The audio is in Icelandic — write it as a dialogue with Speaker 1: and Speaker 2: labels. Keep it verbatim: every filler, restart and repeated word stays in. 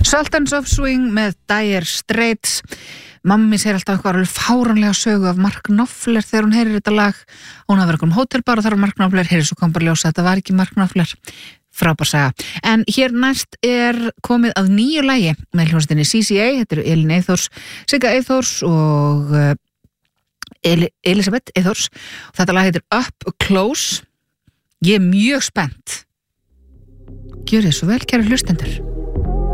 Speaker 1: Sultans of Swing með Dire Straits. Mammi segir alltaf eitthvað alveg fáránlega sögu af Mark Knopfler þegar hún heyrir þetta lag. Hún hafði verið um hótelbar og þar var Mark Knopfler, heyrir svo kom bara ljósa að þetta var ekki Mark Knopfler. Frábær saga. En hér næst er komið að nýju lagi með hljómsveitinni C C A, þetta eru Elín Eyþórs, Sigga Eyþórs og uh, El Elisabeth Eyþórs. Og þetta lag heitir Up Close. Ég er mjög spennt. Gjörið svo vel, kæru hlustendur.